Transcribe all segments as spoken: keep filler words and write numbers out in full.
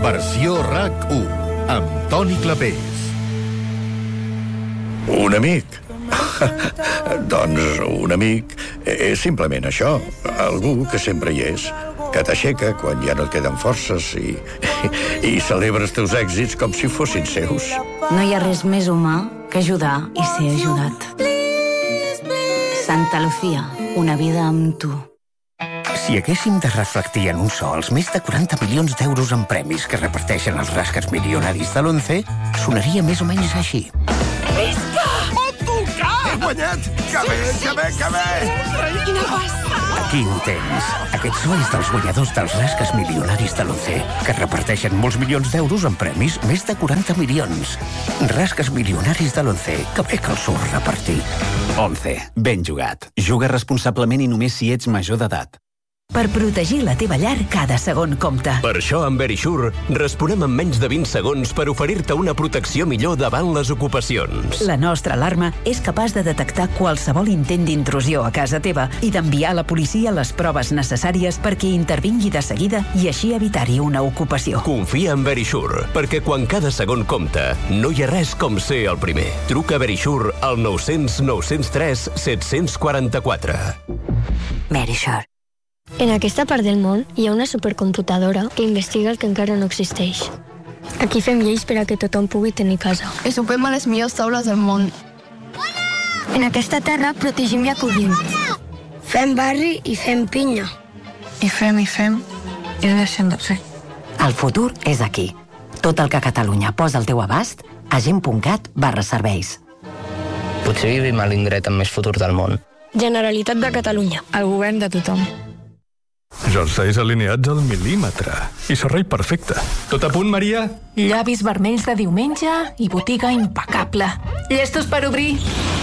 Versió RAC u, amb Toni Clapés. Un amic? Doncs un amic és simplement això, algú que sempre hi és, que t'aixeca quan ja no et queden forces i, i celebra els teus èxits com si fossin seus. No hi ha res més humà que ajudar i ser ajudat. Santa Lucía, una vida amb tu. Si haguéssim de reflectir en un so els més de quaranta milions d'euros en premis que reparteixen els rasques milionaris de l'Once, sonaria més o menys així. Visca! Pot tocar! He guanyat! Que bé, que bé, que bé! Quina passada! Aquí ho tens. Aquest so és dels guanyadors dels rasques milionaris de l'Once, que reparteixen molts milions d'euros en premis, més de quaranta milions. Rasques milionaris de l'Once, que bé que els surt repartir. Once, ben jugat. Juga responsablement i només si ets major d'edat. Per protegir la teva llar, cada segon compta. Per això, amb Verisure, responem en menys de vint segons per oferir-te una protecció millor davant les ocupacions. La nostra alarma és capaç de detectar qualsevol intent d'intrusió a casa teva i d'enviar a la policia les proves necessàries perquè intervingui de seguida i així evitar-hi una ocupació. Confia en Verisure, perquè quan cada segon compta, no hi ha res com ser el primer. Truca a Verisure al nou cents nou cents tres set cents quaranta-quatre. Verisure. En aquesta part del món hi ha una supercomputadora que investiga el que encara no existeix. Aquí fem lleis per a que tothom pugui tenir casa. I sopem a les millors taules del món. En aquesta terra protegim i acollim. Fem barri i fem pinya. I fem i fem i deixem de fer. El futur és aquí. Tot el que Catalunya posa al teu abast, agent.cat barra serveis. Potser vivim a l'indret amb més futur del món. Generalitat de Catalunya. El govern de tothom. Jerseis alineats al mil·límetre. I serrei perfecte. Tot a punt, Maria? Llavis vermells de diumenge i botiga impecable. Llestos per obrir?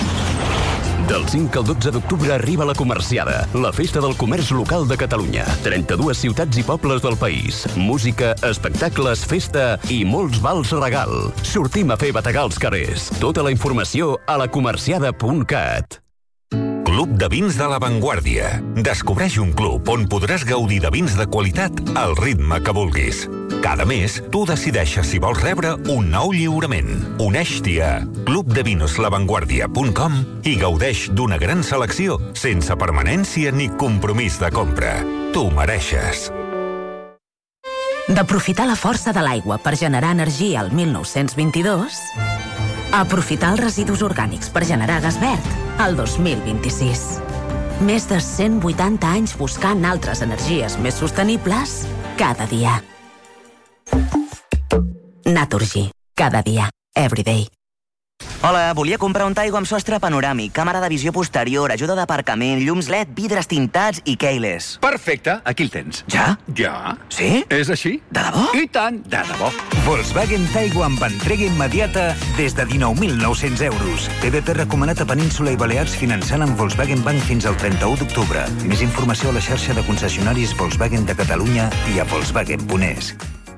Del cinc al dotze d'octubre arriba la Comerciada, la festa del comerç local de Catalunya. trenta-dues ciutats i pobles del país. Música, espectacles, festa i molts vals regal. Sortim a fer bategar als carrers. Tota la informació a la comerciada punt cat. Club de Vins de La Vanguardia. Descobreix un club on podràs gaudir de vins de qualitat al ritme que vulguis. Cada mes, tu decideixes si vols rebre un nou lliurament. Uneix-t'hi a club de vinos la vanguardia punt com i gaudeix d'una gran selecció sense permanència ni compromís de compra. Tu mereixes. D'aprofitar la força de l'aigua per generar energia al mil nou-cents vint-i-dos... aprofitar els residus orgànics per generar gas verd al dos mil vint-i-sis. Més de cent vuitanta anys buscant altres energies més sostenibles cada dia. Naturgy. Cada dia. Everyday. Hola, volia comprar un Taigo amb sostre panoràmic, càmera de visió posterior, ajuda d'aparcament, llums L E D, vidres tintats i keyless. Perfecte, aquí el tens. Ja? Ja. Sí? És així. De debò? I tant, de debò. Volkswagen Taigo amb entrega immediata des de dinou mil nou-cents euros. T D T recomanat a Península i Balears finançant amb Volkswagen Bank fins al trenta-u d'octubre. Més informació a la xarxa de concessionaris Volkswagen de Catalunya i a volkswagen punt es.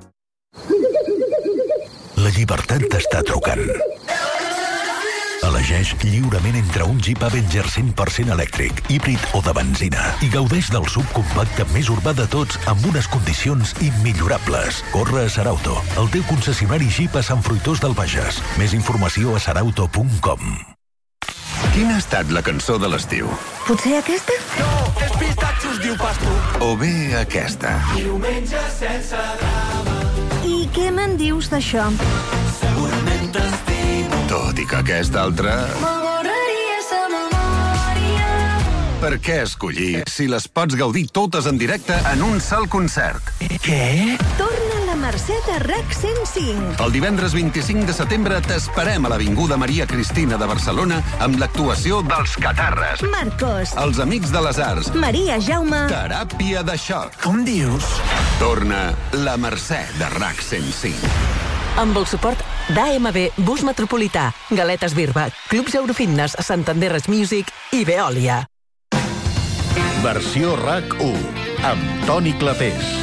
La llibertat t'està trucant. Elegeix lliurement entre un Jeep Avenger cent per cent elèctric, híbrid o de benzina i gaudeix del subcompacte més urbà de tots amb unes condicions immillorables. Corre a Sarauto, el teu concessionari Jeep a Sant Fruitós del Bages. Més informació a sarauto punt com. Quina ha estat la cançó de l'estiu? Potser aquesta? No, és pistatxos, diu Pasto. O bé aquesta? Diumenge sense drama. I què me'n dius d'això? Segurament t'estimo. Tot i que aquesta altra... M'avorraria sa memòria. Per què escollir si les pots gaudir totes en directe en un sol concert? Què? Torna la Mercè de RAC cent cinc. El divendres vint-i-cinc de setembre t'esperem a l'Avinguda Maria Cristina de Barcelona amb l'actuació dels Catarres, Marcos, Els Amics de les Arts, Maria Jaume, Teràpia de xoc. Com dius? Torna la Mercè de RAC cent cinc. Amb el suport d'A M B Bus Metropolità, Galetes Birba, Clubs Eurofitness, Santander Music i Veolia. Versió RAC u, amb Toni Clapés.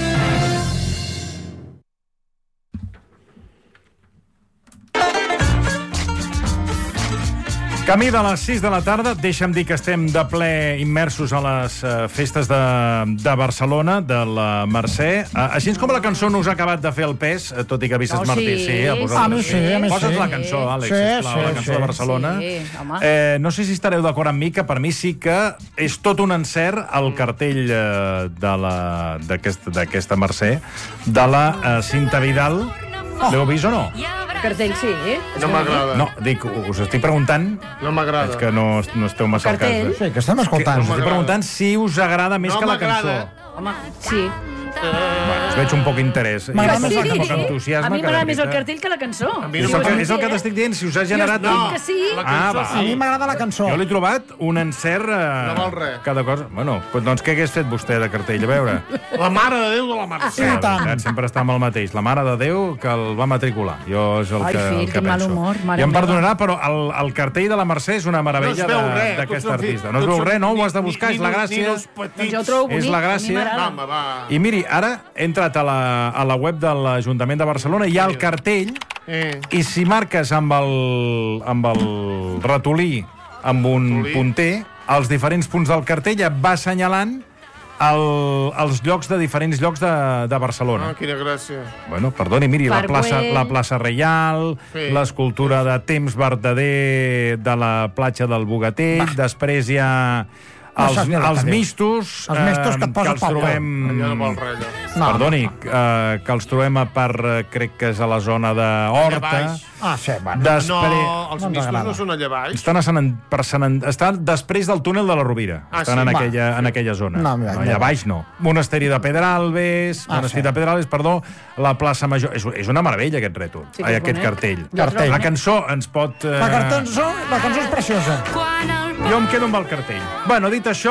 Camí de les sis de la tarda, deixa'm dir que estem de ple immersos a les uh, festes de, de Barcelona, de la Mercè. Uh, així com la cançó no us ha acabat de fer el pes, uh, tot i que Vicenç No, Martí... sí, Sí, a sí. A mi sí, a mi Poses sí. la cançó, Àlex, Sí, sisplau, sí, la cançó sí. de Barcelona. Sí, home. Eh, no sé si estareu d'acord amb mi, que per mi sí que és tot un encert el cartell uh, de la- d'aquest- d'aquesta Mercè, de la uh, Cinta Vidal. L'heu vist o no? Cartell, sí. No m'agrada. No, dic, us estic preguntant... No m'agrada. És que no, no esteu massa al cas. Cartell. Eh? Sí, que estem escoltant. Us estic preguntant si us agrada més No que la cançó. m'agrada. Home, sí. Bueno, us veig un poc interès. M'agrada I més la un poc cançó. entusiasme. A mi que m'agrada de més el veritat- cartell que la cançó. És el, que, és el que t'estic dient, si us ha generat... Jo estic que sí. Ah, va. A mi m'agrada la cançó. Jo l'he trobat un encert... Eh, No val res. Cada cosa... Bueno, doncs què hagués fet vostè de cartell? A veure. La Mare de Déu de la Mercè. Sí, la veritat, sempre està amb el mateix. La Mare de Déu que el va matricular. Jo és el Ai, que, fill, el que quin mal penso. humor, mare I em meva. perdonarà, però el, el cartell de la Mercè és una meravella No es veu de- res, d'aquest tots són fi- artista. No es tots veu són res, no? Ho ni- has de buscar, ni- és la ni- gràcia. ni los petits. Doncs jo ho trobo bonic, És la a mi gràcia. m'agrada. Home, va. I miri, ara he entrat a la, a la web de l'Ajuntament de Barcelona, hi ha el cartell, Eh. i si marques amb el, amb el ratolí, amb un Ratolí. punter, els diferents punts del cartell et va assenyalant el, els llocs de diferents llocs de, de Barcelona. Ah, quina gràcia. Bueno, perdoni, miri, la Parc plaça, Güell. la plaça Reial, Sí. l'escultura de temps verdader de la platja del Bogatell, després hi ha No els, saps ni el que els dius. mistos, Els mistos que et posa els poble. trobem... Allò no val res, allò. No, Perdoni, eh, que els trobem a per, eh, crec que és a la zona d'Horta. baix. Ah, sí, bueno. No, Després... els mistos no són allà baix. Estan, a Sant, An- per Sant, An- estan després del túnel de la Rovira. Ah, estan sí? en, Va. aquella, en aquella zona. No, mira, no, allà no. baix no. Monesteri de Pedralbes, Ah, Monesteri sí. de Pedralbes, perdó, la plaça Major... És, és una meravella, aquest rètol. Sí que Ai, és aquest bonic. cartell. Jo Cartell. La cançó ens pot... Eh... La cançó, la cançó és preciosa. Jo em quedo amb el cartell. Bueno, dit això,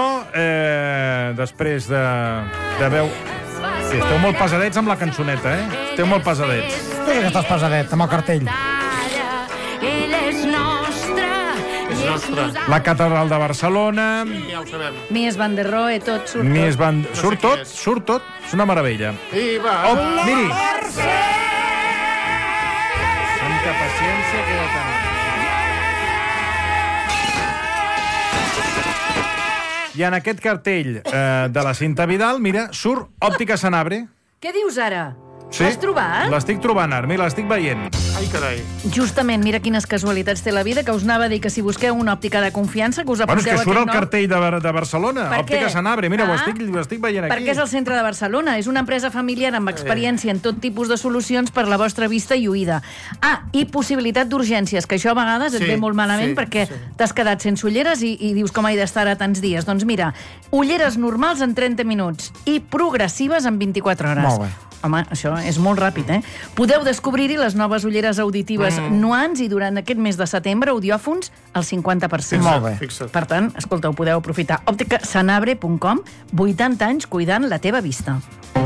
eh, després de, de veu... Sí, esteu molt pesadets amb la cançoneta, eh? Esteu molt pesadets. Tu sí que estàs pesadet, amb el cartell. Ell és nostre. És nostre. La catedral de Barcelona... Ja ho sabem. Mies van der Rohe, tot surt Mies tot. van... Surt tot, surt tot. És una meravella. Viva Oh, la miri. Mercè! Santa paciència que ja tenim. I en aquest cartell eh, de la Cinta Vidal, mira, surt Òptica Sanabre. Què dius ara? Sí? L'has trobat? L'estic trobant ara, mira, l'estic veient. Ai, carai. Justament, mira quines casualitats té la vida, que us anava a dir que si busqueu una òptica de confiança, que us Bueno, és apunteu que surt aquest el nom. cartell de, Bar- de Barcelona, Per Òptica què? Sanabre. Mira, ho, Ah. estic, ho estic veient aquí. Perquè és el centre de Barcelona. És una empresa familiar amb experiència en tot tipus de solucions per la vostra vista i oïda. Ah, i possibilitat d'urgències, que això a vegades et Sí, ve molt malament sí, perquè sí. t'has quedat sense ulleres i, i dius com he d'estar a tants dies. Doncs mira, ulleres normals en trenta minuts i progressives en vint-i-quatre hores. Molt bé. Home, això és molt ràpid, eh? Podeu descobrir-hi les noves ulleres auditives mm. Nuance i durant aquest mes de setembre audiòfons al cinquanta per cent. Molt bé. Fixa't. Per tant, escolta, ho podeu aprofitar. òptica sanabre punt com, vuitanta anys cuidant la teva vista.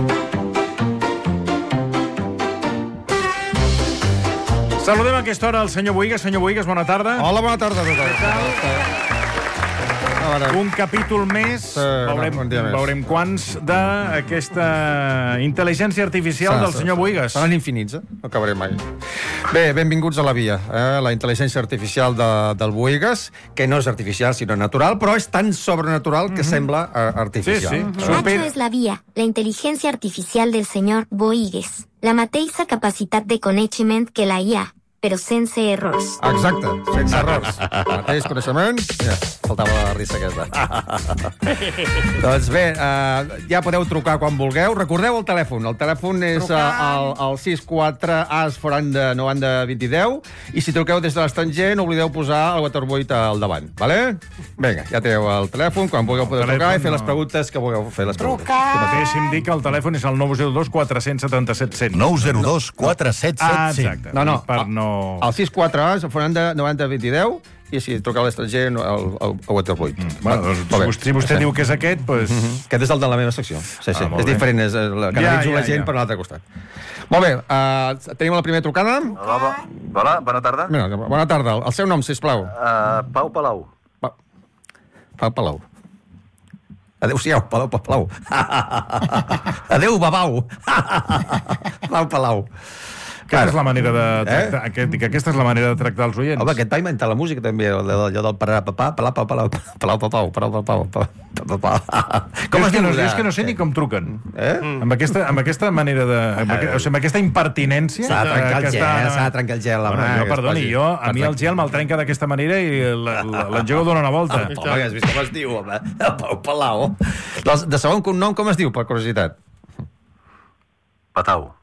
Saludem a aquesta hora el senyor Boigues. Senyor Boigues, bona tarda. Hola, bona tarda a tothom. Un capítol més, Sí, veurem, un dia més. veurem quants, d'aquesta intel·ligència artificial del senyor Boigues. Seran infinits, eh? No acabaré mai. Bé, benvinguts a la via. Eh? La intel·ligència artificial de, del Boigues, que no és artificial, sinó natural, però és tan sobrenatural que sembla eh, artificial. Sí, sí. Eh? Nacho es la vía, la inteligencia artificial del señor Boigues. La mateixa capacitat de coneixement que la I A, però sense errors. Exacte, sense errors. Mateix coneixement... Ja, faltava la risa aquesta. Doncs bé, uh, ja podeu trucar quan vulgueu. Recordeu el telèfon. El telèfon és uh, el, el sis quatre A S quaranta noranta vint deu i si truqueu des de l'estranger no oblideu posar el quatre vuit al davant. Vale? Vinga, ja teniu el telèfon. Quan vulgueu podeu El telèfon, trucar i fer no. les preguntes que vulgueu fer. Les preguntes. Deixi'm dir que el telèfon és el nou zero dos quatre set set set cent. nou zero dos quatre set Ah, set cent. exacte. No, no. Per no... El sis quatre A S quaranta noranta vint deu i si truqueu a l'estranger no, el, el, el quatre vuit. Mm. Bueno, doncs, si vostè, si vostè diu que és aquest, doncs... Mm -hmm. Aquest és el de la meva secció. Sí, sí. Ah, molt és bé. diferent, és, eh, la- canalitzo Ja, ja, la gent ja. per l'altre costat. Molt bé, uh, tenim la primera trucada. Hola, hola, bona tarda. Mira, bona tarda. El seu nom, sisplau. Uh, Pau Palau. Pa... Pau Palau. Adéu-siau, Palau Palau. Adéu, babau. Pau Palau. Aquesta és la manera de tractar, eh? aquest, aquesta és la manera de tractar els oients. Home, aquest va inventar la música també, allò del parapapà, palau, palau, palau, palau, palau, palau, com es diu? No, és que no sé ni com truquen. Eh? Amb, aquesta, amb aquesta manera de... Amb, aqu... o sigui, amb aquesta impertinència... S'ha de trencar el gel, està... s'ha de trencar el gel. Bueno, jo, perdoni, jo, a mi el gel me'l trenca d'aquesta manera i l'engego dona una volta. Home, que has vist com es diu, home? Pau Palau. De segon cognom, com es diu, per curiositat? Patau.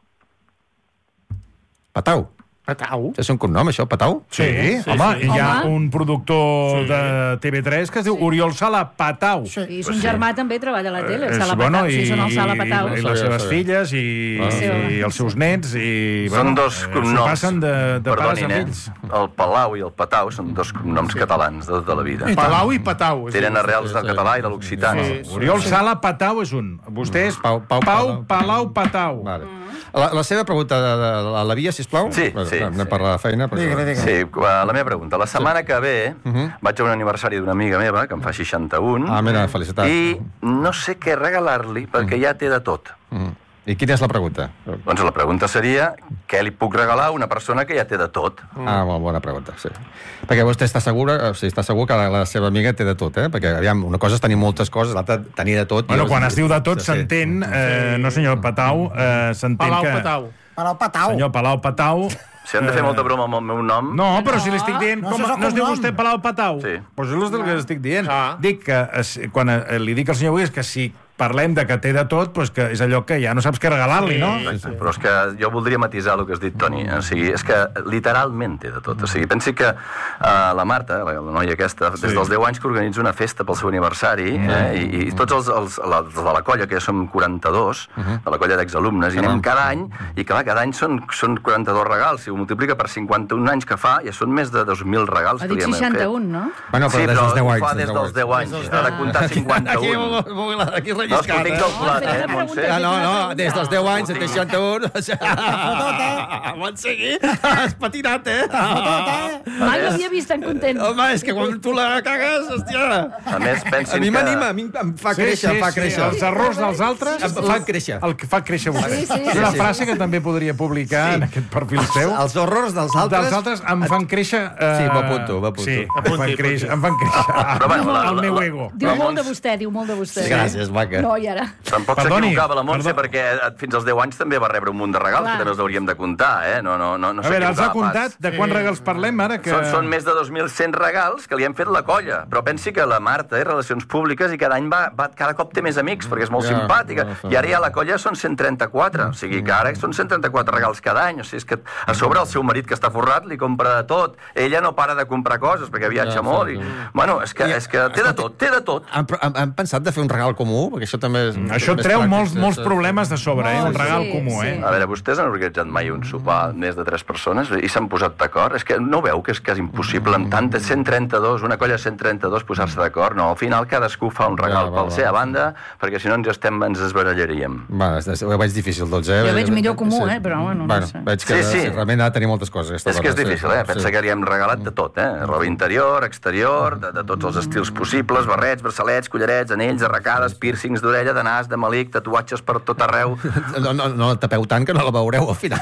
Patau? Patau? És un cognom, això, Patau? Sí, sí, sí home, sí. Hi ha un productor sí. de T V tres que es diu sí. Oriol Sala Patau. Sí. I son germà sí. també treballa a la tele, el Sala bueno, Patau. I, sí, són el Sala Patau. I, i les seves filles i, ah. i els seus nets. I, són bueno, dos cognoms. Passen de, de pares a fills. Eh? El Palau i el Patau són dos cognoms sí. catalans de tota la vida. Palau i Patau. Tenen arrels del català i de l'occità. Sí, sí. Oriol Sala Patau és un. Vostè és Pau, Pau, Pau Palau Patau. Vale. La, la seva pregunta de, de, de la via, sisplau? Sí, bueno, sí. Anem per la feina. Però... Digue, digue. Sí, la meva pregunta. La setmana que ve uh -huh. vaig a un aniversari d'una amiga meva, que em fa seixanta-un. Ah, mira, felicitats. I no sé què regalar-li, perquè uh -huh. ja té de tot. Uh -huh. I quina és la pregunta? Doncs la pregunta seria què li puc regalar a una persona que ja té de tot? Ah, molt bona pregunta, sí. Perquè vostè està segura, o sigui, està segur que la, la seva amiga té de tot, eh? Perquè, aviam, una cosa és tenir moltes coses, l'altra tenir de tot... Bueno, quan es diu de tot, s'entén... Eh, no, senyor Patau, eh, s'entén que... Palau Patau. Palau Patau. Senyor Palau Patau... Si han de fer molta broma amb el meu nom... No, però si li estic dient... No, com, no es diu vostè Palau Patau? Sí. Doncs és el que estic dient. Ah. Dic que, quan li dic al senyor Bugués que si parlem de que té de tot, doncs que és allò que ja no saps què regalar-li, no? Sí, sí. Però és que jo voldria matisar el que has dit, Toni. O sigui, és que literalment té de tot. O sigui, pensi que uh, la Marta, la, la noia aquesta, sí. des dels deu anys que organitza una festa pel seu aniversari, mm. eh, i, i tots els, els, els de la colla, que ja som quaranta-dos, uh -huh. de la colla d'exalumnes, i anem cada any, i clar, cada any són, són quaranta-dos regals. Si ho multiplica per cinquanta-un anys que fa, ja són més de dos mil regals. Ha dit seixanta-un, no? Bueno, però sí, des dels deu anys. Sí, però fa des dels deu anys. Ha de comptar cinquanta-un. Aquí, aquí no, és que ho tinc calculat, eh, Montse? Ah, no, no, des dels deu anys, de seixanta-un... Bon seguir, has patinat, eh? Mai l'havia vist tan content. Home, és que quan tu la cagues, hòstia... A més, pensin que... A mi m'anima, a mi em fa créixer, em fa créixer. Els errors dels altres... Em fan créixer. El que fa créixer vostè. És una frase que també podria publicar en aquest perfil seu. Els horrors dels altres... Dels altres em fan créixer... Sí, m'apunto, m'apunto. Sí, em fan créixer, em fan créixer el meu ego. Diu molt de vostè, diu molt de vostè. Gràcies, maca. No, i ara... Tampoc s'equivocava la Montse, perquè fins als deu anys també va rebre un munt de regals, que també els hauríem de comptar, eh? No, no, no, no a veure, els ha comptat? De quants regals parlem ara? Que... Són, són més de dos mil cent regals que li hem fet la colla. Però pensi que la Marta és Relacions Públiques i cada any va, va, cada cop té més amics, perquè és molt ja, simpàtica. No, I ara ja la colla són cent trenta-quatre. O sigui que ara són cent trenta-quatre regals cada any. O sigui, és que a sobre el seu marit, que està forrat, li compra de tot. Ella no para de comprar coses, perquè viatja ja, molt. I... Bueno, és que, és que té de tot, té de tot. Han, han, han pensat de fer un regal comú? Perquè això també és... Això treu molts, molts problemes de sobre, eh? Un regal sí, comú, eh? Sí. A veure, vostès han organitzat mai un sopar més de tres persones i s'han posat d'acord? És que no veu que és quasi impossible amb tanta cent trenta-dos, una colla de cent trenta-dos posar-se d'acord? No, al final cadascú fa un regal ja, va, pel seva banda, perquè si no ens estem ens desbarallaríem. Va, ho veig difícil, tots, eh? Jo veig millor comú, sí. eh? Però bueno, no bueno, sé. Veig que sí, sí. Sí, realment ha de tenir moltes coses. És que és difícil, eh? Pensa sí. que li hem regalat de tot, eh? Roba interior, exterior, de, de tots els estils possibles, barrets, braçalets, collarets, anells, arracades, pírcings d'orella, de nas, de malic, tatuatges per tot arreu. No, no, no la tapeu tant que no la veureu al final.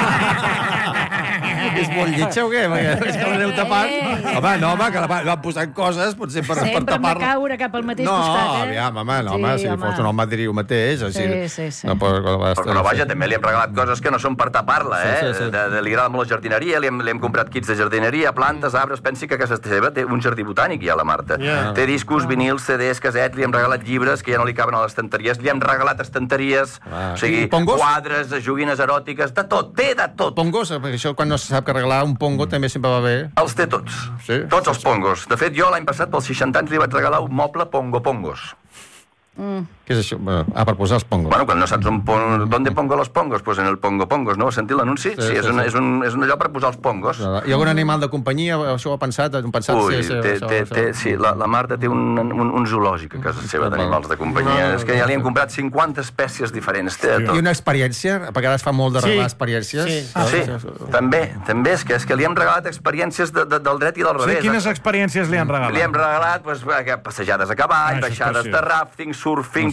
És molt lletja o què? És que l'aneu tapant. Home, no, home, que la van posant coses, potser per, per tapar-la. Sempre caure cap al mateix no, costat, eh? No, aviam, home, no, home, sí, si home. fos un home diria el mateix. Sí, sí, sí. No, però, però, però vaja, també li hem regalat coses que no són per tapar-la, eh? Sí, sí, sí. De, de, li agrada molt la jardineria, li hem, li hem comprat kits de jardineria, plantes, arbres, pensi que a casa seva té un jardí botànic ja, la Marta. Yeah. Té discos, vinils, C Ds, casets, li hem regalat llibres que ja no li caben a les estanteries, li hem regalat estanteries, ah. o sigui, quadres, joguines eròtiques, de tot, té de tot. Pongos, perquè això quan no se sap que regalar un pongo també sempre va bé. Els té tots, sí? Tots els pongos. De fet, jo l'any passat, pels seixanta anys, li vaig regalar un moble pongo-pongos. Mm. Què és això? Ah, per posar els pongos. Bueno, quan no saps on pon... ¿Dónde pongo los pongos? Pues en el pongo-pongos, no? Has sentit l'anunci? Sí, sí, sí, és, un, sí. És, un, és un allò per posar els pongos. Hi ha algun animal de companyia? Això ho ha pensat? Han pensat Ui, sí, sí, té, això, té, això. té, sí, la, la Marta té un, un, un zoològic a casa seva d'animals de companyia. No, és que ja li hem comprat cinquanta espècies diferents. Té tot. I una experiència? Perquè ara es fa molt de regalar sí. experiències. Sí, ah, sí. sí. també. També és que, és que li hem regalat experiències de, de, del dret i del revés. Sí, quines experiències li han regalat? Li hem regalat pues, passejades a cavall, ah, baixades de rafting, surfing,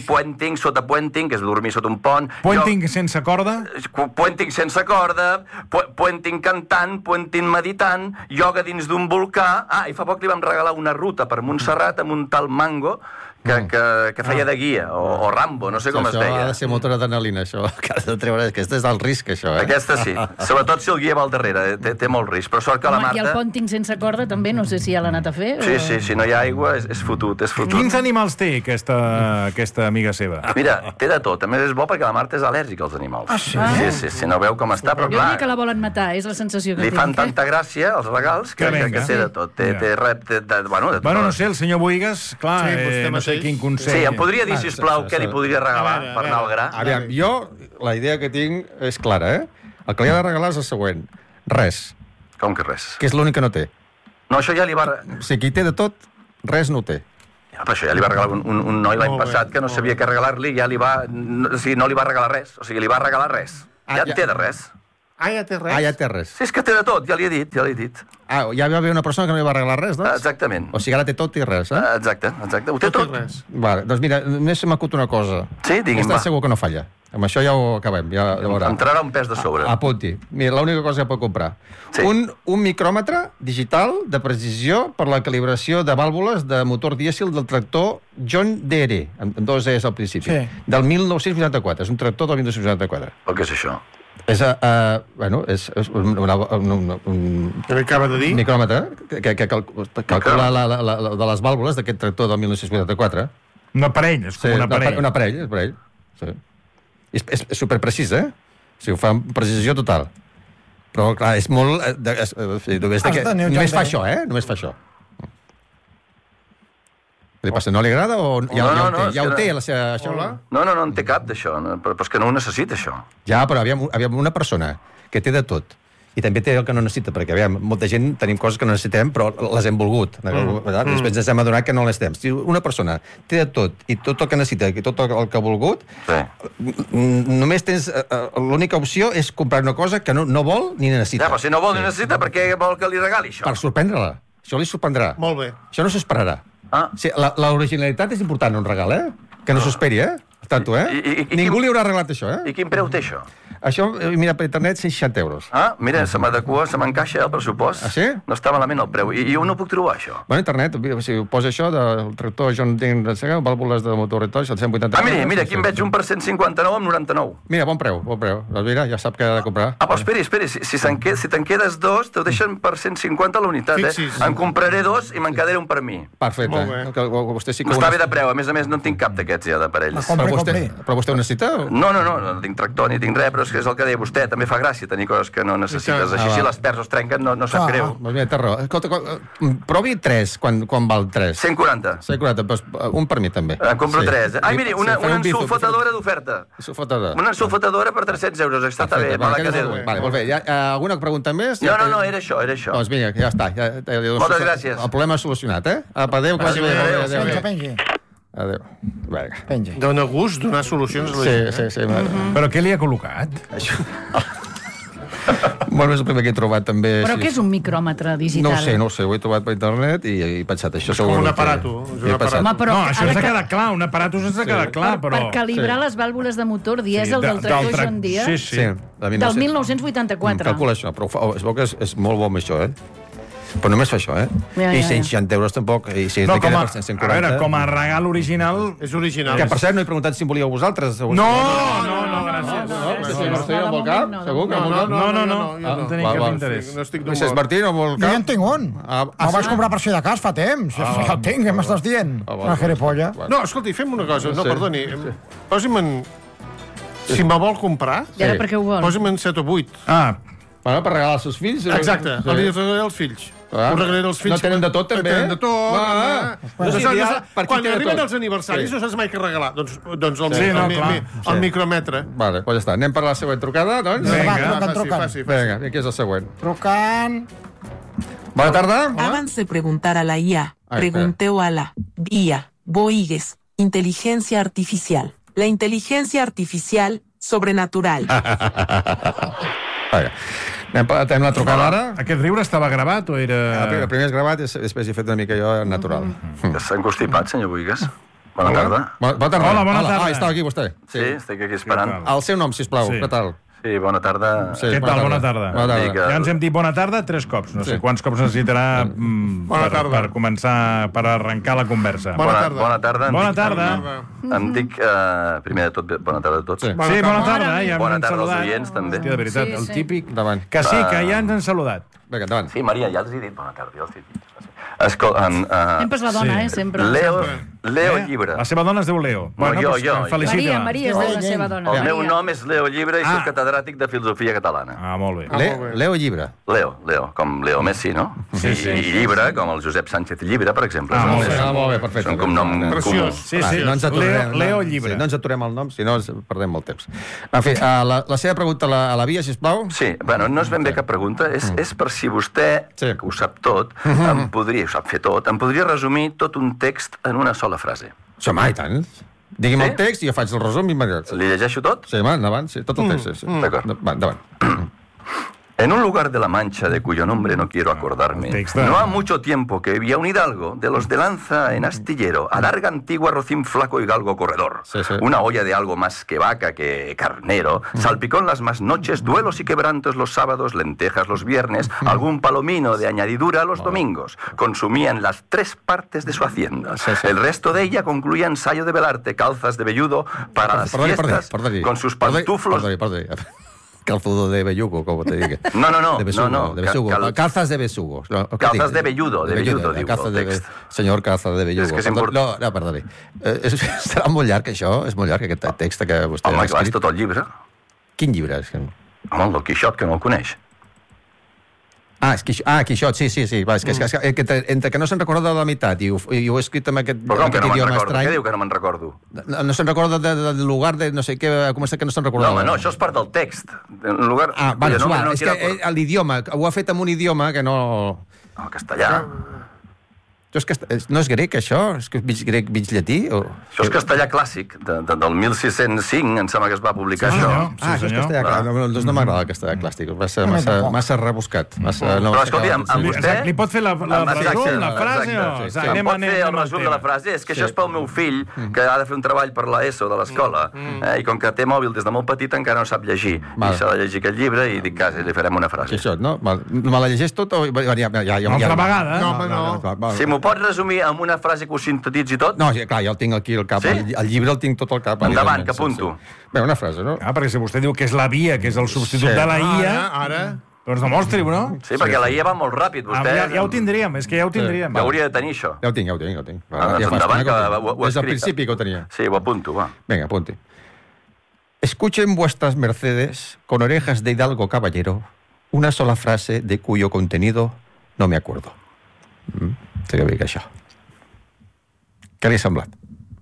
puenting, sota puenting, que és dormir sota un pont. Puenting jo... sense corda? Puenting sense corda, pu puenting cantant, puenting meditant, ioga dins d'un volcà... Ah, i fa poc li vam regalar una ruta per Montserrat amb un tal Mango, que, que, que feia de guia, o, o Rambo, no sé com això es deia. Això ha de ser motor d'adrenalina, això. Que has de treure... Aquesta és el risc, això, eh? Aquesta sí. Sobretot si el guia va al darrere, té, té molt risc. Però sort que la Home, Marta... I el ponting sense corda també, no sé si ja l'ha anat a fer. Sí, o... sí, si no hi ha aigua és, és fotut, és fotut. Quins animals té aquesta, aquesta amiga seva? Mira, té de tot. A més, és bo perquè la Marta és al·lèrgica als animals. Ah, sí? Sí, sí, sí, no veu com està, però Jo clar... diria que la volen matar, és la sensació que Li tinc. fan tanta gràcia, els regals, que, que, que té de tot. Té, té rep, té, de, bueno, de tot. Bueno, no sé, el senyor Boigas, clar, Sí, eh, vostè no sé mateix. quin consell... Sí, em podria dir, sisplau, què li podria regalar per anar al gra? Aviam, jo, la idea que tinc és clara, eh? El que li ha de regalar és el següent. Res. Com que res? Que és l'únic que no té. No, això ja li va... O sigui, qui té de tot, res no té. Ja, però això ja li va regalar un, un, un noi l'any passat que no sabia què regalar-li, ja li va... No, o sigui, no li va regalar res. O sigui, li va regalar res. Ah, ja en ja- té de res. Ah, ja té res? Ah, ja té res. Sí, és que té de tot, ja li he dit, ja li he dit. Ah, ja va haver una persona que no li va regalar res, doncs? Exactament. O sigui, ara té tot i res, eh? Exacte, exacte. Ho té tot. Vale, doncs mira, només se m'acut una cosa. Sí, digui'm, Està va. segur que no falla. Amb això ja ho acabem, ja, ja veurà. Entrarà un pes de sobre. Apunti. Mira, l'única cosa que pot comprar. Sí. Un, un micròmetre digital de precisió per la calibració de vàlvules de motor dièsel del tractor John Deere, amb amb dos E's al principi, Sí. del mil nou-cents vuitanta-quatre. És un tractor del mil nou-cents vuitanta-quatre. Però què és això? És, uh, bueno, és, és un, un, un, un, Què m'acaba de dir? micròmetre que, que, que cal, calcula la, la, la, la, de les vàlvules d'aquest tractor del mil nou-cents vuitanta-quatre. Un aparell, és com un aparell. Un aparell, un aparell. Sí. És, és, és superprecís, eh? O sigui, ho fa amb precisió total. Però, clar, és molt... eh, De, és, és, només, de que, Has de tenir un només joc fa de- això, eh? Només fa això. Què li passa? No li agrada o ja, No, ja no, ho té? no, és Ja ho que té, no. la seva, això? No, no, no en té cap d'això, no, però, però és que no ho necessita, això. Ja, però aviam, aviam, una persona que té de tot i també té el que no necessita, perquè aviam, molta gent tenim coses que no necessitem, però les hem volgut. Mm. Mm. Després ens hem adonat que no les necessitem. Si una persona té de tot, i tot el que necessita, i tot el que ha volgut, sí. només tens... eh, eh, l'única opció és comprar una cosa que no, no vol ni necessita. Ja, però si no vol ni necessita, per què vol que li regali això? Per sorprendre-la. Això li sorprendrà. Molt bé. Això no s'esperarà. Ah. Sí, la, la originalitat és important en un regal, eh? Que no s'esperi, eh? Tanto, eh? I, i, i, Ningú li haurà regalat això, eh? I quin preu té això? Això, eh, mira, per internet, cent seixanta euros. Ah, mira, se m'adequa, se m'encaixa el pressupost. Ah, sí? No està malament el preu. I, i on ho puc trobar, això? Bueno, internet, si posa això del tractor John Deere, vàlvules de motor i tot, cent vuitanta... Ah, mira, mira, aquí en veig un per cent cinquanta-nou amb noranta-nou. Mira, bon preu, bon preu. Doncs mira, ja sap què ha de comprar. Ah, però esperi, esperi, si, si, qued, si te'n quedes dos, te'l deixen per cent cinquanta la unitat, eh? Fixis. En compraré dos i me'n quedaré un per mi. Perfecte. Molt bé. Que, que vostè sí que Està ho bé de preu, a més a més no en tinc cap d'aquests ja, d'aparells. Però vostè, però vostè ho necessita? No, no, no, no tinc tractor ni tinc res, però és que és el que deia vostè, també fa gràcia tenir coses que no necessites. Ah, Així va. si les perds o es trenquen no, no sap greu. Doncs mira, té raó. Escolta, co- provi tres, quan, quan val tres. cent quaranta. cent quaranta, doncs un per mi també. En compro tres. eh? Ai, miri, una, Sí, una faré un bíceps. ensulfatadora d'oferta. Sulfatadora. Una ensulfatadora per tres-cents euros. Està, està bé, me la Vale, quedo. vale, molt bé. Ja, eh, alguna pregunta més? No, no, no, era això, era això. Doncs vinga, ja està. Ja, ja, ja, Moltes gràcies. El problema és solucionat, eh? Apa, adéu, que vagi bé. Adéu, Adéu, Penja, adéu. penja. Adéu. Vinga. Penja. Dóna gust donar solucions a la Sí, gent. sí, sí. Mm-hmm. Però què li ha col·locat? Això. Bueno, és el primer que he trobat també. Però sí. què és un micròmetre digital? No ho sé, no ho sé, ho he trobat per internet i he pensat això. És com segur un que- aparato, és un he pensat. Home, però no, això ara ens ha que- quedat clar, un aparato ens ha quedat clar, Per, però... per calibrar Sí. les vàlvules de motor dièsel Sí, de- del tractor del tra- John Deere sí, sí. Sí, de del mil nou-cents vuitanta-quatre. Calcula això, però ho fa, es veu que és, és molt bo amb això, eh? Però només fa això, eh? Ja, I ja, cent ja. seixanta euros tampoc. I si No, li com queda a, per cent a quaranta... veure, com a regal original... És original. Que, per cert, no he preguntat si en volíeu vosaltres. No, no, no, gràcies. No, No, no, no, no, no, amb el cap? no, Segur que amb el No, cap? no, no, no, jo no tenim cap interès. No estic Misses d'humor. Martín, amb el Jo cap? ja en tinc un. Ah, Me'l vaig comprar per si de cas fa temps. Ja, ja el tinc, què m'estàs dient? Ah, Una jerepolla. No, escolti, fem una cosa. No, Sí. perdoni. Posi'm en... Si me vol comprar, I ara per què ho vol? posi'm en set o vuit. Ah, bueno, per regalar als seus fills. Exacte, Sí. li regalaré als fills. Ah. Ho regalaré als fills. No tenen de tot, també? Tenen de tot. Ah. Ah. No sé, No ja, saps- per qui Quan té de arriben tot? els aniversaris Sí. no saps mai què regalar. Doncs, doncs el, Sí, el, no, mi- clar. mi- el Sí. micrometre. Vale, doncs ja està. Anem per la següent trucada, doncs? Va, Vinga. trucant, Faci, trucant. faci, faci. Vinga, aquí és el següent. Trucant. Bona tarda. Háganse preguntar a la I A. Ah, Pregunteo a la I A. Boigues. Inteligencia artificial. La inteligencia artificial sobrenatural. Vinga. Anem per, tenim la trucada ara. aquest riure estava gravat o era... El primer, el primer és gravat i després he fet una mica jo natural. Que s'ha encostipat, senyor Boigues. Bona tarda. Bona tarda. Hola, bona tarda. Ah, estava aquí vostè. Sí, estic aquí esperant. El seu nom, sisplau, què tal? Sí, bona tarda. Sí, Què tal? Bona tarda. Bona tarda. Ja ens hem dit bona tarda tres cops. No sé sí. quants cops necessitarà mm, per, per començar, per arrencar la conversa. Bona tarda. Bona tarda. Bona tarda. Em, em dic, uh, primer de tot, bona tarda a tots. Sí, bona, sí, bona tarda. Ja bona tarda als oients, també. Hòstia, de veritat, sí, el sí. típic... Davant. Que sí, que ja ens han saludat. Vinga, endavant. Sí, Maria, ja els he dit bona tarda. Ja els he dit. Escolta, um, uh, sempre és la dona, sí. eh? Sempre. Leo, Leo eh? Llibre. La seva dona es diu Leo. No, bueno, jo, pues, jo. Maria, Maria és la seva dona. El Maria. meu nom és Leo Llibre i ah. soc catedràtic de filosofia catalana. Ah, molt bé. Ah, Le, molt bé. Leo Llibre. Leo, Leo, com Leo Messi, no? Sí, sí. I, i Llibre, com el Josep Sánchez Llibre, per exemple. Ah, molt bé, ah, molt bé, perfecte. És un cognom comú. Sí, sí. No ens aturem, Leo, Leo Llibre. Sí, no ens aturem el nom, si no ens perdem molt temps. En fi, uh, la, la seva pregunta a la, a la via, sisplau. Sí, bueno, no és ben bé cap pregunta, és, és per si vostè, sí. que ho sap tot, em podria, ho sap fer tot, em podria resumir tot un text en una sola frase. Això mai, tant. Digui'm sí? el text i jo faig el resum immediat. Li llegeixo tot? Sí, va, endavant, sí, tot el text. Sí, sí. Mm. D'acord. Endavant. En un lugar de la Mancha de cuyo nombre no quiero acordarme, no ha mucho tiempo que vivía un hidalgo de los de lanza en astillero, alarga antigua, rocín flaco y galgo corredor. Sí, sí. Una olla de algo más que vaca que carnero, salpicón las más noches, duelos y quebrantos los sábados, lentejas los viernes, algún palomino de añadidura los domingos. Consumían las tres partes de su hacienda. Sí, sí. El resto de ella concluía ensayo de velarte, calzas de velludo para las Perdoni, fiestas, perdoni, perdoni. con sus pantuflos... Perdoni, perdoni, perdoni. Calzudo de bellugo, como te diga. No, no, no. De besugo, no, no. de besugo. Cal... Calzas de besugo. No, calzas de velludo, de velludo, diu calzas el de text. Senyor Calzas de velludo. És que és import... No, no, perdoni. Eh, és, serà molt llarg, això? És molt llarg, aquest text que vostè Home, ha clar, escrit? és tot el llibre. Quin llibre? És que... Home, el del Quixot, que no el coneix. Ah, és Quixot, ah, Quixot, sí, sí, sí. Va, és que, és que, és que, entre que no se'n recorda de la meitat i ho, i ho he escrit amb aquest, Però com amb que aquest no me'n idioma recordo? estrany... Què diu que no me'n recordo? No, no se'n recorda de, de, del lugar de no sé què, com és que no se'n recorda? No, home, no, això és part del text. En lugar... Ah, vale, no, suar, no és que l'idioma, ho ha fet amb un idioma que no... No, castellà. Això és cast... No és grec, això? És que mig grec, mig llatí? O... Això és castellà clàssic, de, de, del mil sis-cents cinc, em sembla que es va publicar sí, això. Senyor. Ah, això és castellà clàssic. No, no, no m'agrada el castellà clàssic, massa, massa, massa rebuscat. Massa, no, Però, escolti, amb, amb vostè... Li pot fer la, la resum, la frase, o... Sí, sí. Em pot fer el resum de la frase? És que això és pel meu fill, que ha de fer un treball per l'ESO de l'escola, eh, i com que té mòbil des de molt petit encara no sap llegir. I s'ha de llegir aquest llibre i dic, quasi, li farem una frase. Això, no? Me la llegeix tot o... Altra vegada? No, no. Si m'ho pot resumir amb una frase que ho sintetitzi tot? No, sí, clar, jo el tinc aquí al cap. Sí? El, el llibre el tinc tot al cap. Endavant, que apunto. Sí, sí. Bé, una frase, no? Ah, perquè si vostè diu que és la via, que és el substitut sí. de la I A... Ara, ara... Doncs demostri-ho, no? Sí, sí, perquè la I A va molt ràpid, vostè... Ah, ja, ja ho tindríem, és que ja ho tindríem. Sí. Hauria de tenir això. Ja ho tinc, ja ho tinc, ja ho tinc. Ah, doncs ja endavant, que ho, ho Des del principi que ho tenia. Sí, ho apunto, va. Vinga, apunti. Escuchen vuestras mercedes, con orejas de hidalgo caballero, una sola frase de cuyo contenido no me acuerdo. Mm, seria bé que això. Què li ha semblat?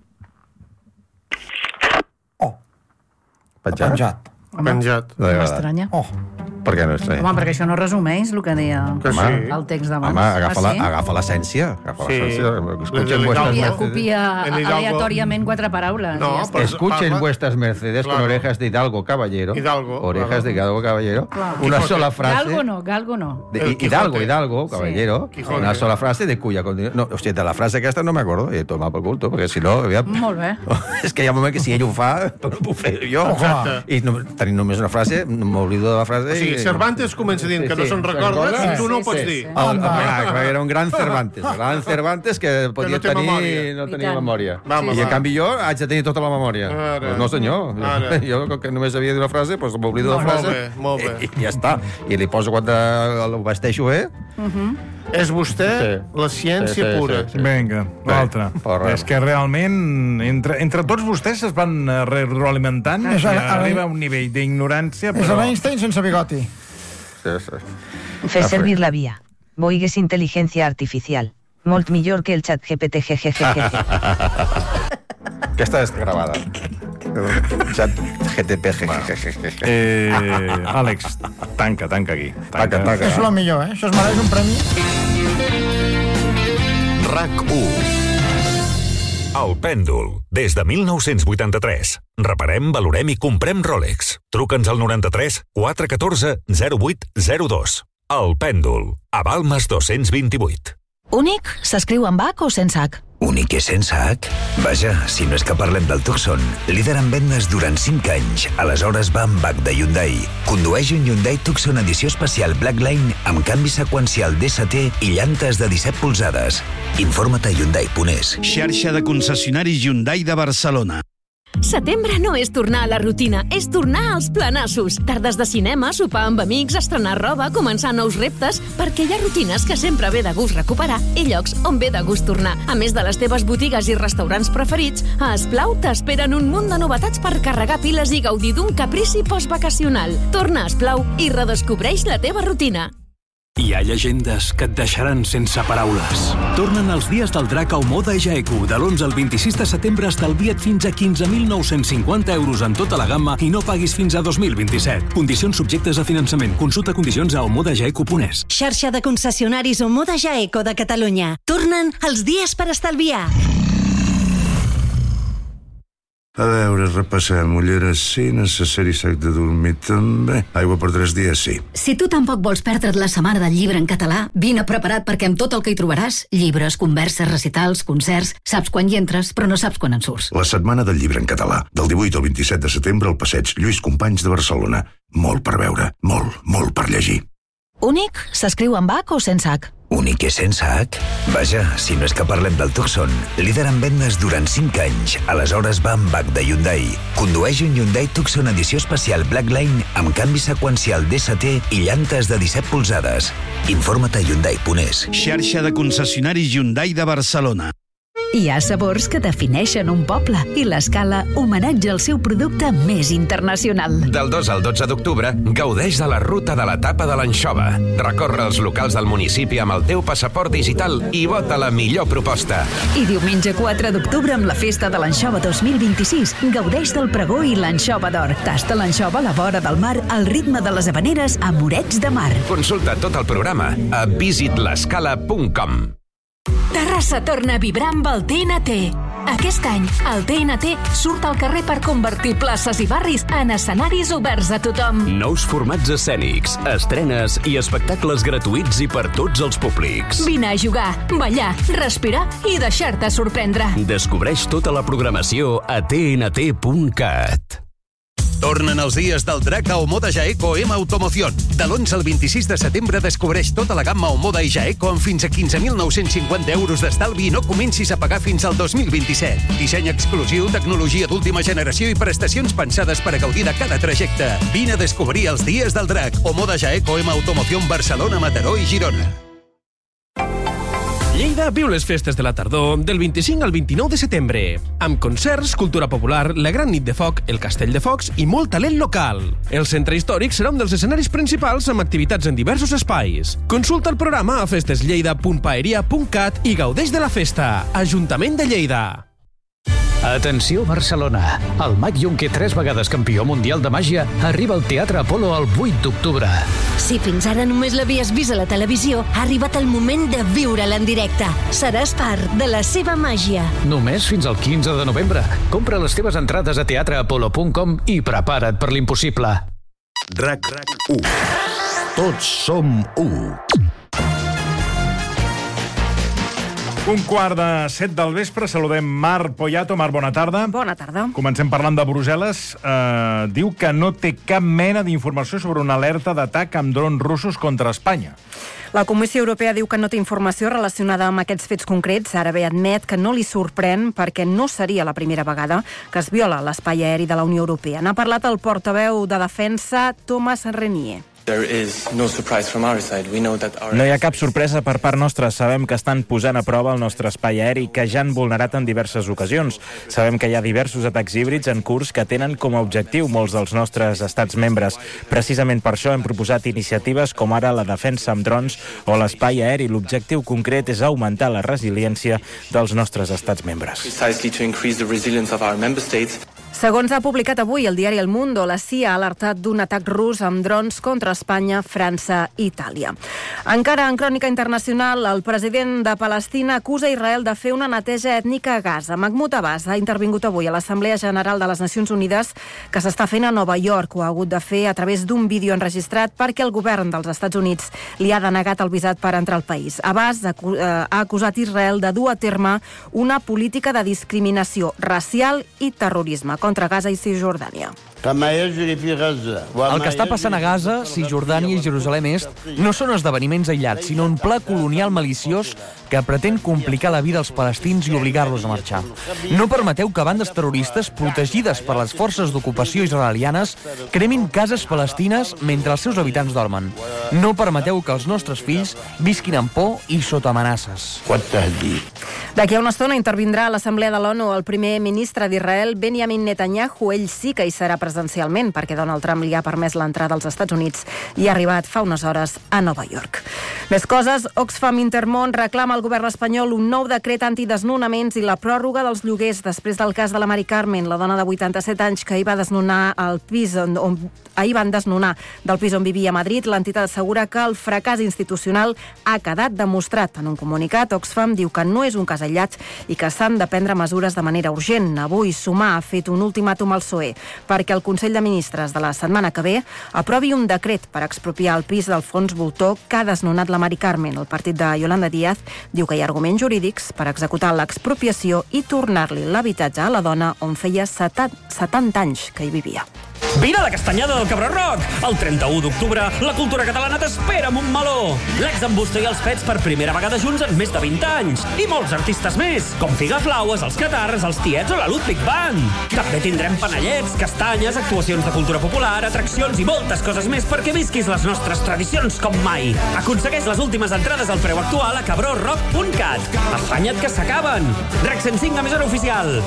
Oh. Penjat? Penjat. Penjat. M'estranya. Oh. Per què no estranya? Home, perquè això no resumeix el que deia que sí. el text d'abans. Home, agafa, ah, sí? la, agafa l'essència. Agafa sí. Escuchen vuestras copia, mercedes. copia aleatòriament quatre paraules. No, ja Escuchen parla... vuestras mercedes claro. Con orejas de hidalgo caballero. Hidalgo. Orejas claro. de hidalgo caballero. Claro. Una Quijote. sola frase. Galgo no, galgo no. De, hidalgo, hidalgo, caballero. Sí. Una sola frase de cuya contenido... No, hòstia, de la frase aquesta no m'acordo. I toma pel culto, perquè si no... Ja... Molt bé. És que hi ha un moment que si ell ho fa, no puc fer jo. Exacte. I no, tenint només una frase, m'oblido de la frase... O sigui, Cervantes comença dient que no se'n recorda i tu no ho pots dir. Era un gran Cervantes. Un gran Cervantes que podia tenir... No tenia memòria. I en canvi jo haig de tenir tota la memòria. No, senyor. Jo, que només havia dit una frase, doncs m'oblido de la frase. Molt bé, I ja està. I li poso quan ho vesteixo bé... És vostè la ciència pura. Vinga, l'altra. És que realment, entre, entre tots vostès es van retroalimentant i arriba a un nivell d'ignorància, però... És l'Einstein sense bigoti. Sí, sí. Fer servir la via. Boigues intel·ligència artificial. Molt millor que el xat G P T G G G G. Aquesta és gravada. Xat G T P G G G G. Eh, Àlex, tanca, tanca aquí. Tanca, tanca. És el millor, eh? Això es mereix un premi. RAC u. El Pèndol. Des de mil nou-cents vuitanta-tres. Reparem, valorem i comprem Rolex. Truca'ns al noranta-tres quatre un quatre zero vuit zero dos. El Pèndol. A Balmes dos-cents vint-i-vuit. Únic s'escriu amb H o sense H? Únic i sense H? Vaja, si no és que parlem del Tucson, líder en vendes durant cinc anys. Aleshores va amb H de Hyundai. Condueix un Hyundai Tucson edició especial Blackline amb canvi seqüencial D S T i llantes de disset polzades. Informa't a Hyundai punt es. Xarxa de concessionaris Hyundai de Barcelona. Setembre no és tornar a la rutina, és tornar als planassos. Tardes de cinema, sopar amb amics, estrenar roba, començar nous reptes, perquè hi ha rutines que sempre ve de gust recuperar i llocs on ve de gust tornar. A més de les teves botigues i restaurants preferits, a Esplau t'esperen un munt de novetats per carregar piles i gaudir d'un caprici postvacacional. Torna a Esplau i redescobreix la teva rutina. Hi ha llegendes que et deixaran sense paraules. Tornen els dies del drac a Omoda Jaeku. De l'onze al vint-i-sis de setembre estalvia't fins a quinze mil nou-cents cinquanta euros en tota la gamma i no paguis fins a dos mil vint-i-set. Condicions subjectes a finançament. Consulta condicions a omoda jaeku punt es. Xarxa de concessionaris Omoda Jaeco de Catalunya. Tornen els dies per estalviar. A veure, repassem. Ulleres sí, necessari sac de dormir també. Aigua per tres dies sí. Si tu tampoc vols perdre't la setmana del llibre en català, vine preparat perquè amb tot el que hi trobaràs, llibres, converses, recitals, concerts, saps quan hi entres, però no saps quan en surts. La setmana del llibre en català, del divuit al vint-i-set de setembre al passeig Lluís Companys de Barcelona. Molt per veure, molt, molt per llegir. Únic s'escriu amb H o sense H? Únic i sense H? Vaja, si no és que parlem del Tucson, líder en vendes durant cinc anys. Aleshores va amb H de Hyundai. Condueix un Hyundai Tucson edició especial Blackline amb canvi seqüencial D S T i llantes de disset polzades. Informa't a Hyundai punt es. Xarxa de concessionaris Hyundai de Barcelona. Hi ha sabors que defineixen un poble i l'Escala homenatja el seu producte més internacional. Del dos al dotze d'octubre, gaudeix de la ruta de l'etapa de l'anxova. Recorre els locals del municipi amb el teu passaport digital i vota la millor proposta. I diumenge quatre d'octubre, amb la festa de l'anxova dos mil vint-i-sis, gaudeix del pregó i l'anxova d'or. Tasta l'anxova a la vora del mar al ritme de les habaneres a Morets de Mar. Consulta tot el programa a visit l'escala punt com. Terrassa torna a vibrar amb el T N T. Aquest any, el T N T surt al carrer per convertir places i barris en escenaris oberts a tothom. Nous formats escènics, estrenes i espectacles gratuïts i per tots els públics. Vine a jugar, ballar, respirar i deixar-te sorprendre. Descobreix tota la programació a t n t punt cat. Tornen els dies del drac a Omoda Jaeco M Automoción. De l'onze al vint-i-sis de setembre descobreix tota la gamma Omoda i Jaeco amb fins a quinze mil nou-cents cinquanta euros d'estalvi i no comencis a pagar fins al dos mil vint-i-set. Disseny exclusiu, tecnologia d'última generació i prestacions pensades per a gaudir de cada trajecte. Vine a descobrir els dies del drac. Omoda Jaeco M Automoción Barcelona, Mataró i Girona. Lleida viu les festes de la tardor del vint-i-cinc al vint-i-nou de setembre, amb concerts, cultura popular, la Gran Nit de Foc, el Castell de Focs i molt talent local. El centre històric serà un dels escenaris principals amb activitats en diversos espais. Consulta el programa a festeslleida punt paeria punt cat i gaudeix de la festa. Ajuntament de Lleida. Atenció Barcelona! El mag Junque, tres vegades campió mundial de màgia, arriba al Teatre Apolo el vuit d'octubre. Si fins ara només l'havies vist a la televisió, ha arribat el moment de viure-la en directe. Seràs part de la seva màgia. Només fins al quinze de novembre. Compra les teves entrades a teatre apolo punt com i prepara't per l'impossible. RAC u. Tots som u. Un quart de set del vespre, saludem Mar Poyato. Mar, bona tarda. Bona tarda. Comencem parlant de Brussel·les. Eh, diu que no té cap mena d'informació sobre una alerta d'atac amb drons russos contra Espanya. La Comissió Europea diu que no té informació relacionada amb aquests fets concrets. Ara bé, admet que no li sorprèn perquè no seria la primera vegada que es viola l'espai aeri de la Unió Europea. N'ha parlat el portaveu de Defensa, Thomas Renier. No hi ha cap sorpresa per part nostra. Sabem que estan posant a prova el nostre espai aeri, que ja han vulnerat en diverses ocasions. Sabem que hi ha diversos atacs híbrids en curs que tenen com a objectiu molts dels nostres estats membres. Precisament per això hem proposat iniciatives com ara la defensa amb drons o l'espai aeri. L'objectiu concret és augmentar la resiliència dels nostres estats membres. Segons ha publicat avui el diari El Mundo, la C I A ha alertat d'un atac rus amb drons contra Espanya, França i Itàlia. Encara en crònica internacional, el president de Palestina acusa Israel de fer una neteja ètnica a Gaza. Mahmoud Abbas ha intervingut avui a l'Assemblea General de les Nacions Unides que s'està fent a Nova York. Ho ha hagut de fer a través d'un vídeo enregistrat perquè el govern dels Estats Units li ha denegat el visat per entrar al país. Abbas ha acusat Israel de dur a terme una política de discriminació racial i terrorisme contra Gaza i Cisjordània. El que està passant a Gaza, Cisjordània i Jerusalem Est no són esdeveniments aïllats, sinó un pla colonial maliciós que pretén complicar la vida als palestins i obligar-los a marxar. No permeteu que bandes terroristes protegides per les forces d'ocupació israelianes cremin cases palestines mentre els seus habitants dormen. No permeteu que els nostres fills visquin amb por i sota amenaces. D'aquí a una estona intervindrà a l'Assemblea de l'ONU el primer ministre d'Israel, Benjamin Netanyahu. Ell sí que hi serà presencialment, perquè Donald Trump li ha permès l'entrada als Estats Units i ha arribat fa unes hores a Nova York. Més coses, Oxfam Intermón reclama al govern espanyol un nou decret antidesnonaments i la pròrroga dels lloguers després del cas de la Mari Carmen, la dona de vuitanta-set anys que ahir va desnonar el pis on, on ahir van desnonar del pis on vivia a Madrid. L'entitat assegura que el fracàs institucional ha quedat demostrat. En un comunicat, Oxfam diu que no és un cas aïllat i que s'han de prendre mesures de manera urgent. Avui, Sumar ha fet un ultimàtum al P S O E perquè el Consell de Ministres de la setmana que ve aprovi un decret per expropiar el pis del fons voltor que ha desnonat la Mari Carmen. El partit de Yolanda Díaz diu que hi ha arguments jurídics per executar l'expropiació i tornar-li l'habitatge a la dona on feia setanta anys que hi vivia. Vine a la castanyada del Cabró Rock! El trenta-u d'octubre, la cultura catalana t'espera amb un meló! L'ex-embusto i els Pets per primera vegada junts en més de vint anys. I molts artistes més, com Figaflaues, els Catarres, els Tiets o la Ludwig Band. També tindrem panellets, castanyes, actuacions de cultura popular, atraccions i moltes coses més perquè visquis les nostres tradicions com mai. Aconsegueix les últimes entrades al preu actual a cabró rock punt cat. Afanya't que s'acaben! Rec cent cinc emissora oficial.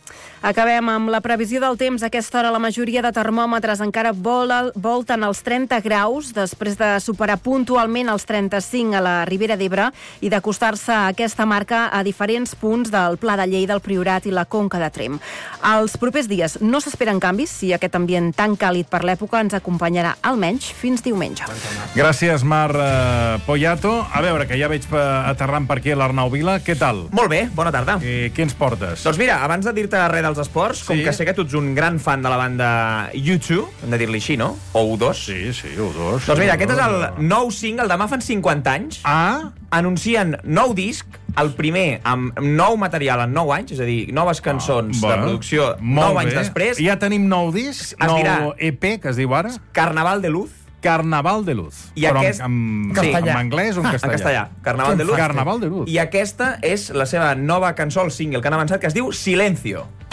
Acabem amb la previsió del temps. A aquesta hora la majoria de termòmetres encara vol, volten als trenta graus després de superar puntualment els trenta-cinc a la Ribera d'Ebre i d'acostar-se a aquesta marca a diferents punts del Pla de Lleida, el Priorat i la Conca de Tremp. Els propers dies no s'esperen canvis i aquest ambient tan càlid per l'època ens acompanyarà almenys fins diumenge. Gràcies, Mar uh, Poyato. A veure, que ja veig aterrant per aquí l'Arnau Vila. Què tal? Molt bé, bona tarda. I què ens portes? Doncs mira, abans de dir-te res dels esports, com sí. que sé que tu ets un gran fan de la banda U dos, hem de dir-li així, no? O U dos. Sí, sí, U dos. Doncs mira, aquest és el nou single, demà fan cinquanta anys. Ah? Anuncien nou disc, el primer amb nou material en nou anys, és a dir, noves cançons ah, de producció nou anys després. Ja tenim nou disc, nou E P, que es diu ara. Carnaval de Luz. Carnaval de Luz. I Però aquest... en, en, sí. en anglès o en castellà? En castellà. Carnaval de Luz. Carnaval de Luz. I aquesta és la seva nova cançó, el single que han avançat, que es diu Silencio.